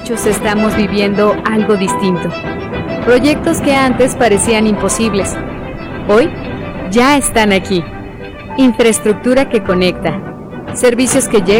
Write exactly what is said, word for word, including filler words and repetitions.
muchos estamos viviendo algo distinto. Proyectos que antes parecían imposibles, hoy ya están aquí. Infraestructura que conecta, servicios que llegan